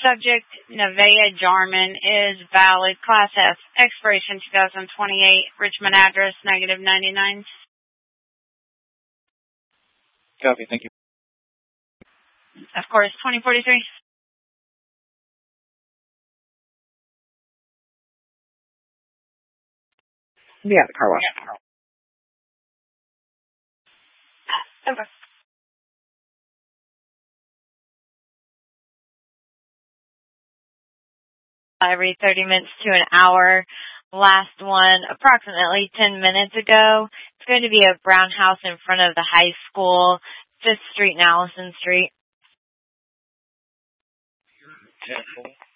Subject, Nevaeh Jarman, is valid. Class F. Expiration 2028. Richmond address, -99. Copy, thank you. Of course, 2043. Yeah, the car wash. Over. Every 30 minutes to an hour. Last one, approximately 10 minutes ago. It's going to be a brown house in front of the high school, 5th Street and Allison Street. 10.